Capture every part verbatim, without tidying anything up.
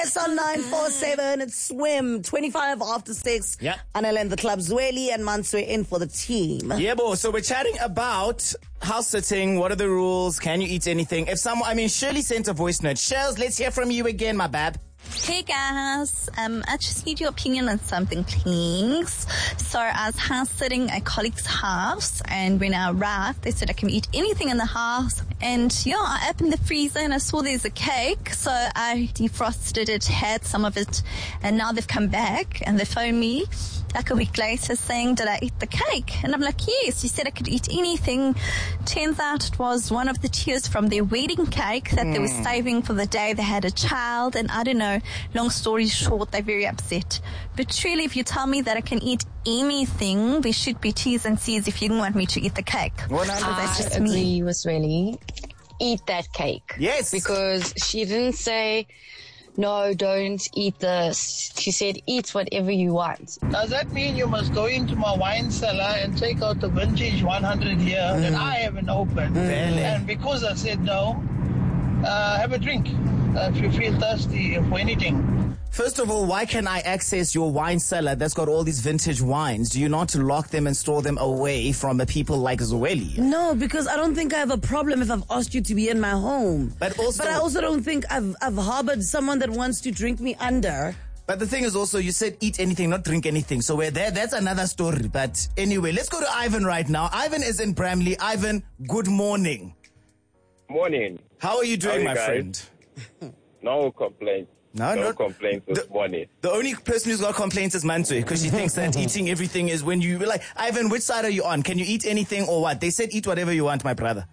It's on nine four seven. It's Swim. twenty-five after six. Yeah. Anel and the club. Zweli and Manswe in for the team. Yeah, bo. So we're chatting about house sitting. What are the rules? Can you eat anything? If someone, I mean, Shirley sent a voice note. Shells, let's hear from you again, my bab. Hey guys, um, I just need your opinion on something, please. So I was house sitting at a colleague's house, and when I arrived, they said I can eat anything in the house. And yeah, I opened the freezer and I saw there's a cake, so I defrosted it, had some of it, and now they've come back and they phoned me like a week later saying, did I eat the cake? And I'm like, yes, you said I could eat anything. Turns out it was one of the tiers from their wedding cake that mm. they were saving for the day they had a child, and I don't know, long story short, they're very upset. But truly, if you tell me that I can eat anything, there should be T's and C's if you didn't want me to eat the cake. Well, so I that's just agree me. with Sweli. Eat that cake. Yes. Because she didn't say, no, don't eat this. She said, eat whatever you want. Does that mean you must go into my wine cellar and take out the vintage one hundred here mm. that I haven't opened? Mm. And because I said no, uh, have a drink uh, if you feel thirsty for anything. First of all, why can I access your wine cellar that's got all these vintage wines? Do you not lock them and store them away from the people like Zweli? No, because I don't think I have a problem if I've asked you to be in my home. But also, but I also don't think I've I've harbored someone that wants to drink me under. But the thing is also, you said eat anything, not drink anything. So we're there. That's another story. But anyway, let's go to Ivan right now. Ivan is in Bramley. Ivan, good morning. Morning. How are you doing, How are you my guys? friend? No complaints. No, no not, complaints this the, morning. The only person who's got complaints is Manswe, because she thinks that eating everything is when you, like, Ivan, which side are you on? Can you eat anything or what? They said eat whatever you want, my brother.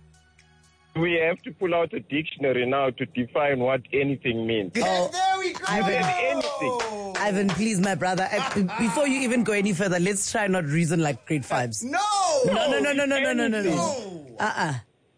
We have to pull out a dictionary now to define what anything means. Oh, there we go. Ivan, anything. Ivan, please, my brother, I, before you even go any further, let's try not reason like grade fives. No! No, no, no, no, no, no, no, no, no. No. Uh-uh.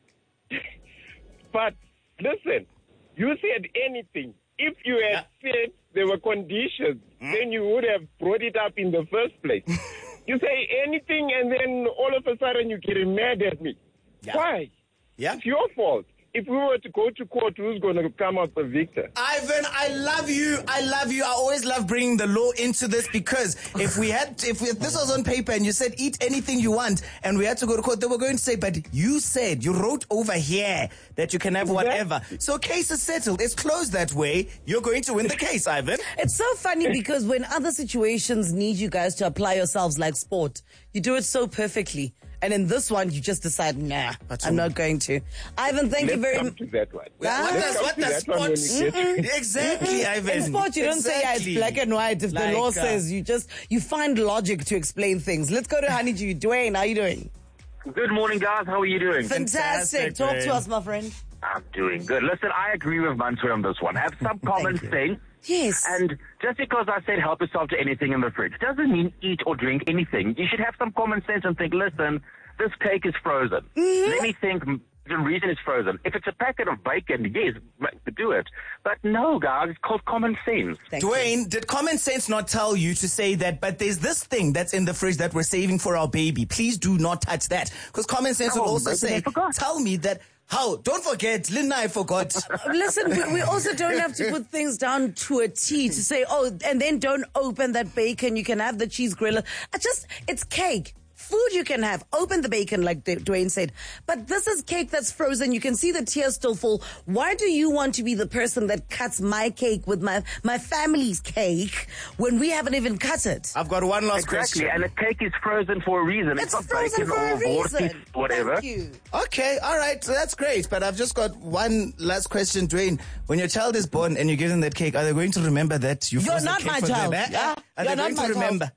But listen, you said anything. If you had yeah. said there were conditions, mm. then you would have brought it up in the first place. You say anything and then all of a sudden you get mad at me. Yeah. Why? Yeah. It's your fault. If we were to go to court, who's going to come out the victor? Ivan, I love you. I love you. I always love bringing the law into this, because if we had, if, we, if this was on paper and you said eat anything you want and we had to go to court, they were going to say, but you said, you wrote over here that you can have whatever. So case is settled. It's closed that way. You're going to win the case, Ivan. It's so funny because when other situations need you guys to apply yourselves like sport, you do it so perfectly. And in this one, you just decide, nah, But I'm you- not going to. Ivan, thank Let's you very come much. to that one. Ah. What Let's does, come what to does that one when sport? we get to- Exactly, Ivan. In sport, you don't say yeah, it's Exactly. black and white. If Like, the law uh, says, you just, you find logic to explain things. Let's go to Honeydew. Dwayne, how are you doing? Good morning, guys. How are you doing? Fantastic. Fantastic, Talk Dwayne. to us, my friend. I'm doing good. Listen, I agree with Manswe on this one. Have some common Thank you. sense. Yes. And just because I said help yourself to anything in the fridge doesn't mean eat or drink anything. You should have some common sense and think, listen, this cake is frozen. Mm-hmm. Let me think the reason it's frozen. If it's a packet of bacon, yes, do it. But no, guys, it's called common sense. Thank you. Dwayne, did common sense not tell you to say that, but there's this thing that's in the fridge that we're saving for our baby. Please do not touch that. Because common sense No, would also maybe say, they forgot. tell me that, how? Don't forget, Linda, I forgot. Listen, we, we also don't have to put things down to a T to say, oh, and then don't open that bacon. You can have the cheese griller. I just, it's cake. Food you can have. Open the bacon, like D- Dwayne said. But this is cake that's frozen. You can see the tears still fall. Why do you want to be the person that cuts my cake with my, my family's cake when we haven't even cut it? I've got one last Exactly, question. and a cake is frozen for a reason. It's not frozen bacon for a or reason. vortice, whatever. Thank you. Okay, all right, so that's great. But I've just got one last question, Dwayne. When your child is born and you give them that cake, are they going to remember that you You're froze the not cake my for child. them? eh? Yeah, Are you're they not going my to child. remember?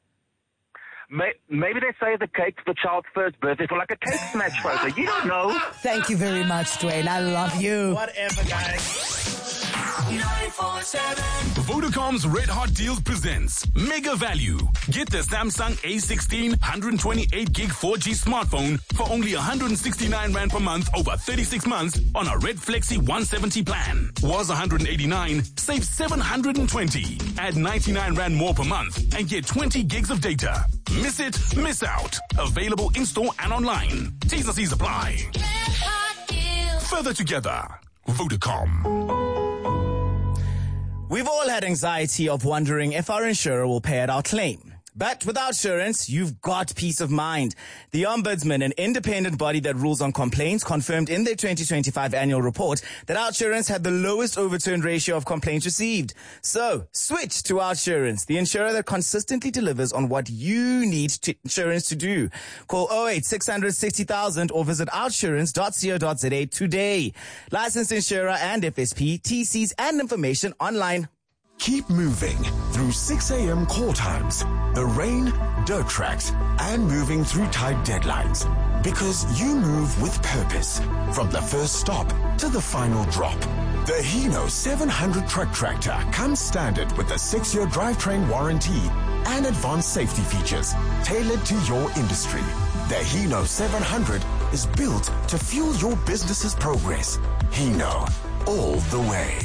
May- Maybe they say the cake's the child's first birthday for like a cake smash photo. You don't know. Thank you very much, Dwayne. I love you. Whatever, guys. nine four seven. Vodacom's Red Hot Deals presents Mega Value. Get the Samsung A sixteen one twenty-eight gig four G smartphone for only one hundred sixty-nine rand per month over thirty-six months on a Red Flexi one seventy plan. Was one hundred eighty-nine, save seven hundred twenty. Add ninety-nine rand more per month and get twenty gigs of data. Miss it, miss out. Available in-store and online. T's and C's apply. Further together. Vodacom. We've all had anxiety of wondering if our insurer will pay out our claim. But with Outsurance, you've got peace of mind. The Ombudsman, an independent body that rules on complaints, confirmed in their twenty twenty-five annual report that Outsurance had the lowest overturned ratio of complaints received. So, switch to Outsurance, the insurer that consistently delivers on what you need to, insurance to do. Call oh eight six hundred sixty thousand or visit outsurance dot co dot za today. Licensed insurer and F S P, T Cs and information online. Keep moving through six a.m. call times, the rain, dirt tracks, and moving through tight deadlines. Because you move with purpose, from the first stop to the final drop. The Hino seven hundred truck tractor comes standard with a six-year drivetrain warranty and advanced safety features tailored to your industry. The Hino seven hundred is built to fuel your business's progress. Hino, all the way.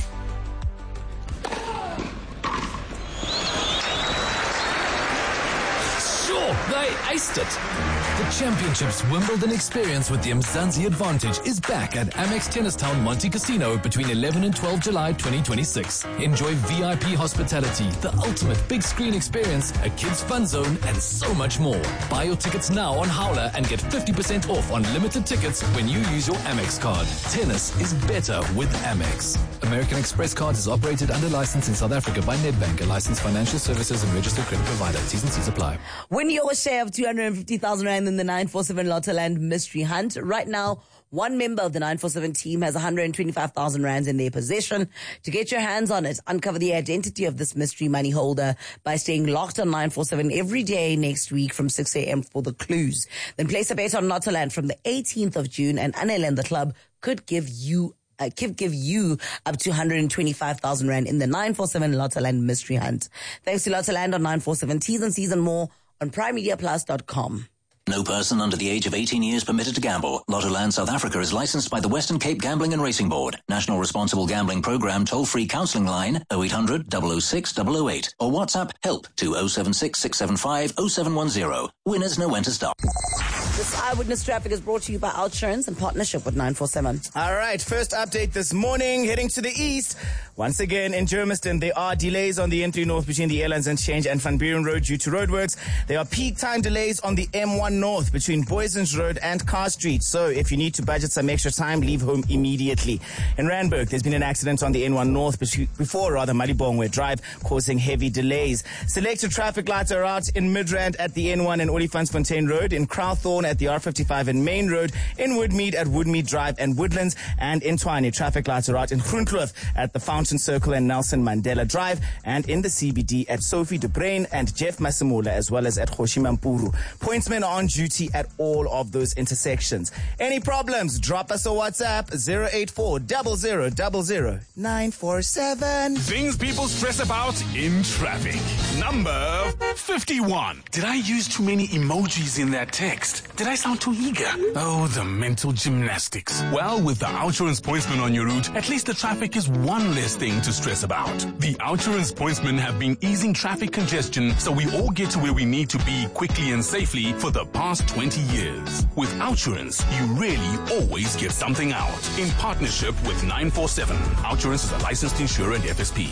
They aced it. The Championships Wimbledon experience with the Mzansi Advantage is back at Amex Tennistown Monte Casino between eleven and twelve July twenty twenty-six. Enjoy V I P hospitality, the ultimate big screen experience, a kids fun zone, and so much more. Buy your tickets now on Howler and get fifty percent off on limited tickets when you use your Amex card. Tennis is better with Amex. American Express Cards is operated under license in South Africa by Nedbank, a licensed financial services and registered credit provider. T's and C's apply. Win your share of two hundred fifty thousand rand in the nine four seven Lottoland Mystery Hunt. Right now, one member of the nine four seven team has one hundred twenty-five thousand rands in their possession. To get your hands on it, uncover the identity of this mystery money holder by staying locked on nine four seven every day next week from six a.m. for the clues. Then place a bet on Lottoland from the eighteenth of June, and Anel and the club could give you Uh, give, give you up to one hundred twenty-five thousand rand in the nine four seven Lottoland Mystery Hunt. Thanks to Lottoland on nine four seven. T's and C's and more on prime media plus dot com. No person under the age of eighteen years permitted to gamble. Lottoland South Africa is licensed by the Western Cape Gambling and Racing Board. National Responsible Gambling Program toll-free counselling line oh eight hundred, double oh six, double oh eight or WhatsApp help to oh seven six, six seven five, oh seven one oh. Winners know when to stop. This Eyewitness Traffic is brought to you by Outsurance in partnership with nine four seven. All right, first update this morning, heading to the east. Once again, in Germiston, there are delays on the N three North between the Airlines Exchange and Van Buren Road due to roadworks. There are peak time delays on the M one North between Boysens Road and Carr Street. So if you need to budget some extra time, leave home immediately. In Randburg, there's been an accident on the N one North before, rather, Malibongwe Drive, causing heavy delays. Selected traffic lights are out in Midrand at the N one and Olifantsfontein Road, in Crowthorne at the R fifty-five and Main Road, in Woodmead at Woodmead Drive and Woodlands, and in Tshwane, traffic lights are out in Groenkloof at the Fountain Circle and Nelson Mandela Drive, and in the C B D at Sophie de Bruyn and Jeff Masemola, as well as at Hoshimampuru. Pointsmen are on duty at all of those intersections. Any problems? Drop us a WhatsApp, zero eight four, zero zero zero zero, nine four seven. Things people stress about in traffic. Number fifty-one. Did I use too many emojis in that text? Did I sound too eager? Oh, the mental gymnastics. Well, with the Outsurance Pointsman on your route, at least the traffic is one less thing to stress about. The Outsurance Pointsmen have been easing traffic congestion so we all get to where we need to be quickly and safely for the past twenty years. With Outsurance, you really always get something out. In partnership with nine four seven. Outsurance is a licensed insurer and F S P.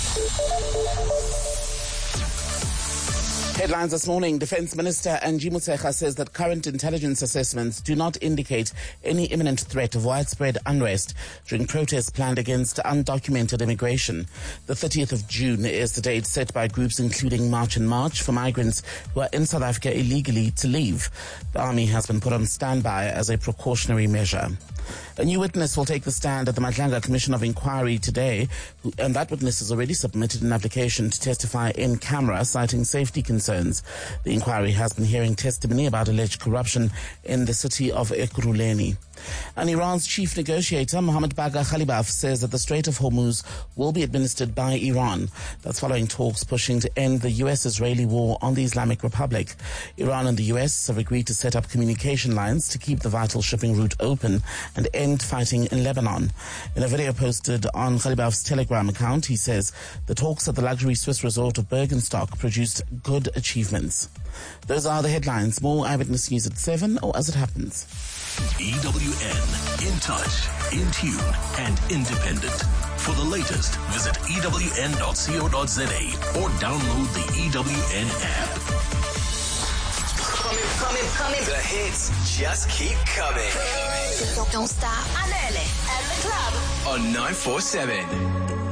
Headlines this morning. Defense Minister Angie Motshekga says that current intelligence assessments do not indicate any imminent threat of widespread unrest during protests planned against undocumented immigration. The thirtieth of June is the date set by groups including March and March for migrants who are in South Africa illegally to leave. The army has been put on standby as a precautionary measure. A new witness will take the stand at the Madlanga Commission of Inquiry today, and that witness has already submitted an application to testify in camera, citing safety concerns. The inquiry has been hearing testimony about alleged corruption in the city of Ekurhuleni. And Iran's chief negotiator, Mohammad Bagher Khalibaf, says that the Strait of Hormuz will be administered by Iran. That's following talks pushing to end the U S-Israeli war on the Islamic Republic. Iran and the U S have agreed to set up communication lines to keep the vital shipping route open and end fighting in Lebanon. In a video posted on Khalibaf's Telegram account, he says the talks at the luxury Swiss resort of Bergenstock produced good achievements. Those are the headlines. More Eyewitness News at seven, or as it happens. E W N, in touch, in tune, and independent. For the latest, visit E W N dot co dot za or download the E W N app. Coming, coming, coming. The hits just keep coming. Don't stop. Anele and the club on nine four seven.